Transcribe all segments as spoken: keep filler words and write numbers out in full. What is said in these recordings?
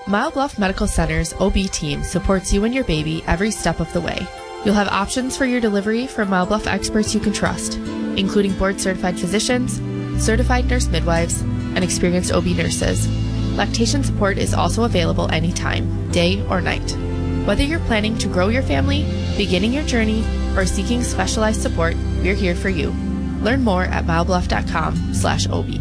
Mile Bluff Medical Center's O B team supports you and your baby every step of the way. You'll have options for your delivery from Mile Bluff experts you can trust, including board-certified physicians, certified nurse midwives, and experienced O B nurses. Lactation support is also available anytime, day or night. Whether you're planning to grow your family, beginning your journey, or seeking specialized support, we're here for you. Learn more at milebluff.com slash OB.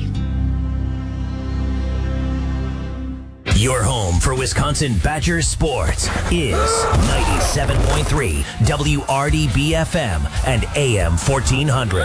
Your home for Wisconsin Badgers sports is ninety-seven point three W R D B F M and A M fourteen hundred.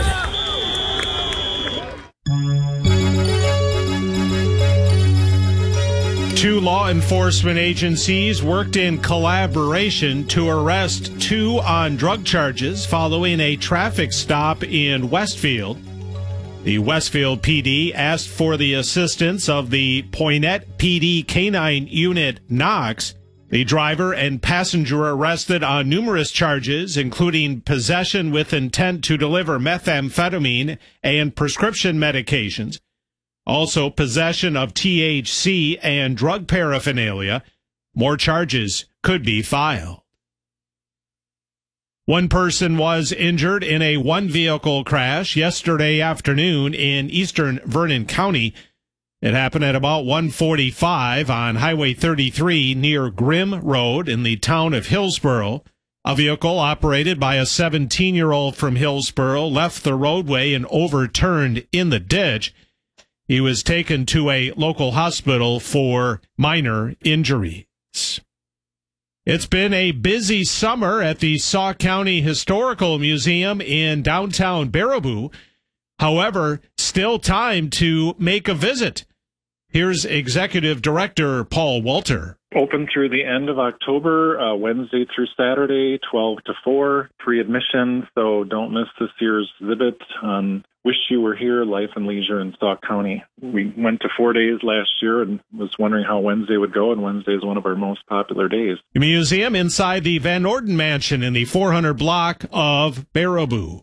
Two law enforcement agencies worked in collaboration to arrest two on drug charges following a traffic stop in Westfield. The Westfield P D asked for the assistance of the Poynette P D Canine Unit Knox. The driver and passenger arrested on numerous charges, including possession with intent to deliver methamphetamine and prescription medications. Also, possession of T H C and drug paraphernalia. More charges could be filed. One person was injured in a one-vehicle crash yesterday afternoon in eastern Vernon County. It happened at about one forty-five on Highway thirty-three near Grimm Road in the town of Hillsboro. A vehicle operated by a seventeen-year-old from Hillsboro left the roadway and overturned in the ditch. He was taken to a local hospital for minor injuries. It's been a busy summer at the Sauk County Historical Museum in downtown Baraboo. However, still time to make a visit. Here's Executive Director Paul Walter. Open through the end of October, uh, Wednesday through Saturday, twelve to four, free admission, so don't miss this year's exhibit on Wish You Were Here, Life and Leisure in Sauk County. We went to four days last year and was wondering how Wednesday would go, and Wednesday is one of our most popular days. The museum inside the Van Orden Mansion in the four hundred block of Baraboo.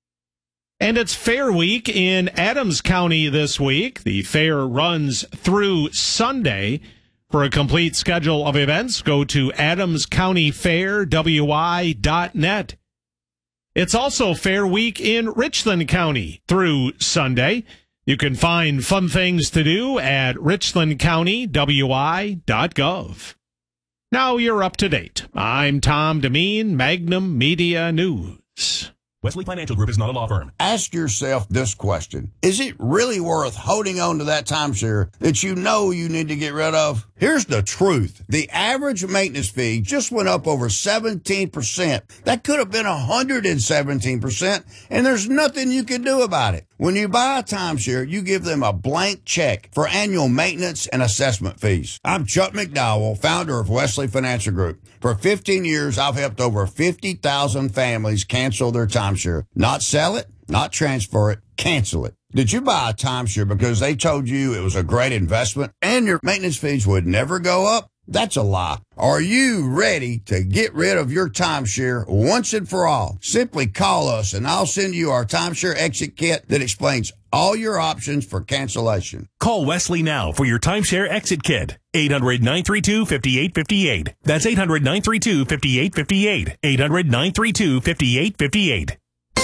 And it's Fair Week in Adams County this week. The fair runs through Sunday. For a complete schedule of events, go to adams county fair w i dot net. It's also Fair Week in Richland County through Sunday. You can find fun things to do at richland county w i dot gov. Now you're up to date. I'm Tom Demeen, Magnum Media News. Wesley Financial Group is not a law firm. Ask yourself this question. Is it really worth holding on to that timeshare that you know you need to get rid of? Here's the truth. The average maintenance fee just went up over seventeen percent. That could have been one hundred seventeen percent, and there's nothing you can do about it. When you buy a timeshare, you give them a blank check for annual maintenance and assessment fees. I'm Chuck McDowell, founder of Wesley Financial Group. For fifteen years, I've helped over fifty thousand families cancel their timeshare. Not sell it, not transfer it, cancel it. Did you buy a timeshare because they told you it was a great investment and your maintenance fees would never go up? That's a lie. Are you ready to get rid of your timeshare once and for all? Simply call us and I'll send you our timeshare exit kit that explains all your options for cancellation. Call Wesley now for your timeshare exit kit. eight hundred, nine three two, five eight five eight. That's eight hundred, nine three two, five eight five eight. eight hundred, nine three two, five eight five eight.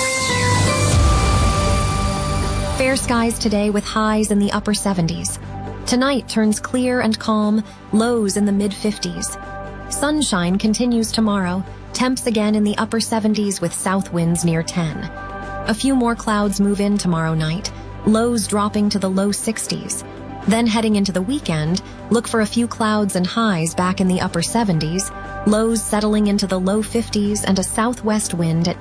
Fair skies today with highs in the upper seventies. Tonight turns clear and calm, lows in the mid-fifties. Sunshine continues tomorrow, temps again in the upper seventies with south winds near ten. A few more clouds move in tomorrow night, lows dropping to the low sixties. Then heading into the weekend, look for a few clouds and highs back in the upper seventies, lows settling into the low fifties and a southwest wind at